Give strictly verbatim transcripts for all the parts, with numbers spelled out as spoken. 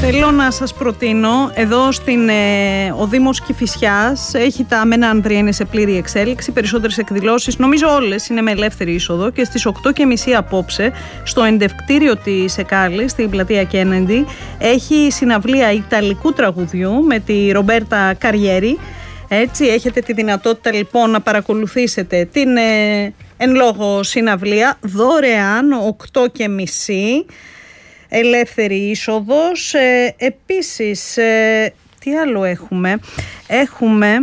Θέλω να σας προτείνω, εδώ στην, ε, ο Δήμος Κηφισιάς έχει τα Μένα Ανδρεία, είναι σε πλήρη εξέλιξη, περισσότερες εκδηλώσεις, νομίζω όλες είναι με ελεύθερη είσοδο, και στις οκτώ και μισή απόψε στο εντευκτήριο της ΕΚΑΛΗ, στην πλατεία Κέννεντι, έχει συναυλία ιταλικού τραγουδιού με τη Ρομπέρτα Καριέρι. Έτσι, έχετε τη δυνατότητα λοιπόν να παρακολουθήσετε την ε, εν λόγω συναυλία δωρεάν, οκτώ και μισή. Ελεύθερη είσοδος. Ε, επίσης, ε, τι άλλο έχουμε. Έχουμε,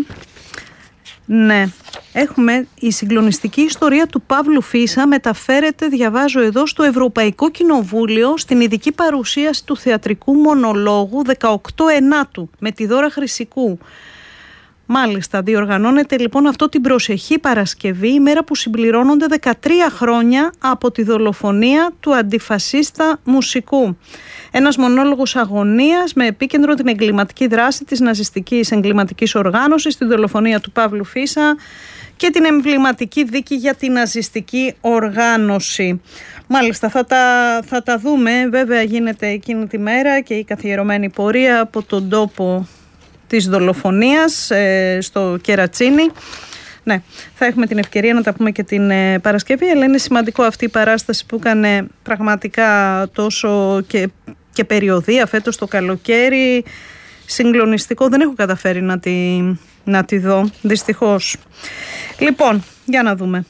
ναι, έχουμε η συγκλονιστική ιστορία του Παύλου Φίσα μεταφέρεται, διαβάζω εδώ, στο Ευρωπαϊκό Κοινοβούλιο στην ειδική παρουσίαση του θεατρικού μονολόγου δεκαοκτώ Ενάτου με τη Δώρα Χρυσικού. Μάλιστα, διοργανώνεται λοιπόν αυτό την προσεχή Παρασκευή, ημέρα που συμπληρώνονται δεκατρία χρόνια από τη δολοφονία του αντιφασίστα μουσικού. Ένας μονόλογος αγωνίας με επίκεντρο την εγκληματική δράση της ναζιστικής εγκληματικής οργάνωσης, την δολοφονία του Παύλου Φίσα και την εμβληματική δίκη για την ναζιστική οργάνωση. Μάλιστα, θα τα, θα τα δούμε. Βέβαια γίνεται εκείνη τη μέρα και η καθιερωμένη πορεία από τον τόπο της δολοφονίας ε, στο Κερατσίνι. Ναι, θα έχουμε την ευκαιρία να τα πούμε και την ε, Παρασκευή, αλλά είναι σημαντικό αυτή η παράσταση που έκανε πραγματικά τόσο και, και περιοδία φέτος το καλοκαίρι. Συγκλονιστικό, δεν έχω καταφέρει να τη, να τη δω, δυστυχώς. Λοιπόν, για να δούμε.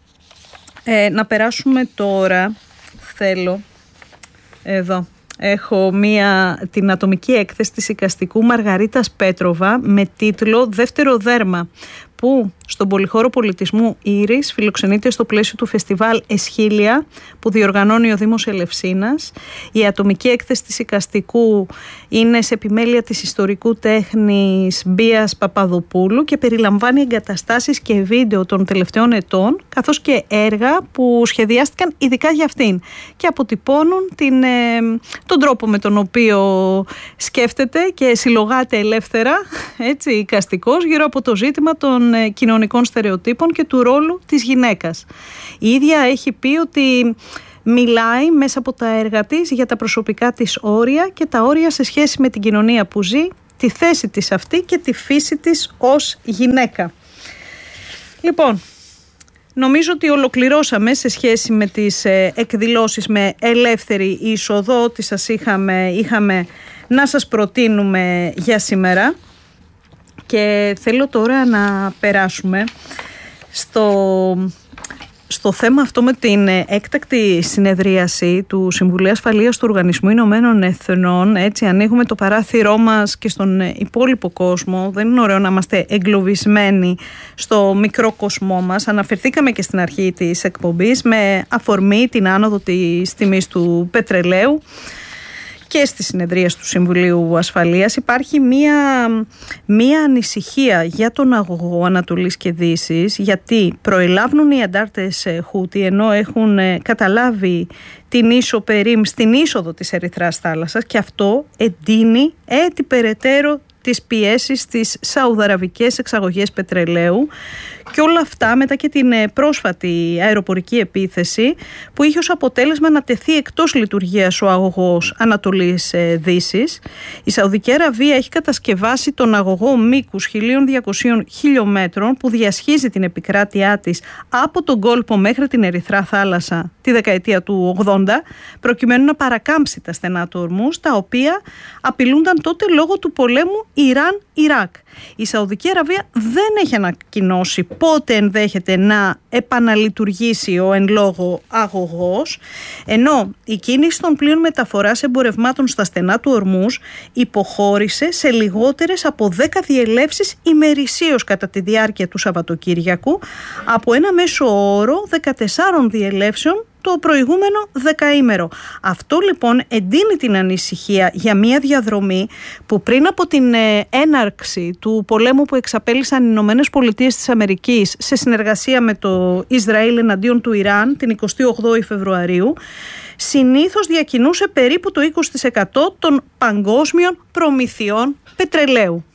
Ε, να περάσουμε τώρα, θέλω, εδώ. Έχω μία, την ατομική έκθεση της εικαστικού Μαργαρίτας Πέτροβα με τίτλο «Δεύτερο δέρμα», που στον Πολυχώρο Πολιτισμού Ήρης φιλοξενείται στο πλαίσιο του φεστιβάλ Εσχήλια που διοργανώνει ο Δήμος Ελευσίνας. Η ατομική έκθεση της εικαστικού είναι σε επιμέλεια της ιστορικού τέχνης Μπίας Παπαδοπούλου και περιλαμβάνει εγκαταστάσεις και βίντεο των τελευταίων ετών, καθώς και έργα που σχεδιάστηκαν ειδικά για αυτήν και αποτυπώνουν την, ε, τον τρόπο με τον οποίο σκέφτεται και συλλογάται ελεύθερα, έτσι, εικαστικός, γύρω από το ζήτημα των κοινωνικών στερεοτύπων και του ρόλου της γυναίκας. Η ίδια έχει πει ότι μιλάει μέσα από τα έργα της για τα προσωπικά της όρια και τα όρια σε σχέση με την κοινωνία που ζει, τη θέση της αυτή και τη φύση της ως γυναίκα. Λοιπόν, νομίζω ότι ολοκληρώσαμε σε σχέση με τις εκδηλώσεις με ελεύθερη είσοδο, ότι σας είχαμε, είχαμε να σας προτείνουμε για σήμερα. Και θέλω τώρα να περάσουμε στο, στο θέμα αυτό με την έκτακτη συνεδρίαση του Συμβουλίου Ασφαλείας του Οργανισμού Ηνωμένων Εθνών. Έτσι, ανοίγουμε το παράθυρό μας και στον υπόλοιπο κόσμο. Δεν είναι ωραίο να είμαστε εγκλωβισμένοι στο μικρό κοσμό μας. Αναφερθήκαμε και στην αρχή της εκπομπής με αφορμή την άνοδο της τιμής του πετρελαίου. Και στις συνεδρίες του Συμβουλίου Ασφαλείας υπάρχει μία, μία ανησυχία για τον αγωγό Ανατολής και Δύσης, γιατί προελάβουν οι αντάρτες Χούτι, ενώ έχουν καταλάβει την ίσο Περίμ στην είσοδο της Ερυθράς θάλασσας, και αυτό εντείνει έτσι περαιτέρω τις πιέσεις στις σαουδαραβικές εξαγωγές πετρελαίου, και όλα αυτά μετά και την πρόσφατη αεροπορική επίθεση που είχε ως αποτέλεσμα να τεθεί εκτός λειτουργίας ο αγωγός Ανατολής Δύσης. Η Σαουδική Αραβία έχει κατασκευάσει τον αγωγό μήκους χίλια διακόσια χιλιόμετρων που διασχίζει την επικράτειά της από τον κόλπο μέχρι την Ερυθρά θάλασσα τη δεκαετία του ογδόντα, προκειμένου να παρακάμψει τα στενά του Ορμούς, τα οποία απειλούνταν τότε λόγω του πολέμου Ιράν-Ιράκ. Η Σαουδική Αραβία δεν έχει ανακοινώσει πότε ενδέχεται να επαναλειτουργήσει ο εν λόγω αγωγός, ενώ η κίνηση των πλοίων μεταφοράς εμπορευμάτων στα στενά του Ορμούς υποχώρησε σε λιγότερες από δέκα διελεύσεις ημερησίως κατά τη διάρκεια του Σαββατοκύριακου, από ένα μέσο όρο δεκατεσσάρων διελεύσεων το προηγούμενο δεκαήμερο. Αυτό λοιπόν εντείνει την ανησυχία για μια διαδρομή που πριν από την ε, έναρξη του πολέμου που εξαπέλυσαν οι Ηνωμένες Πολιτείες της Αμερικής σε συνεργασία με το Ισραήλ εναντίον του Ιράν την εικοστή όγδοη Φεβρουαρίου, συνήθως διακινούσε περίπου το είκοσι τοις εκατό των παγκόσμιων προμηθειών πετρελαίου.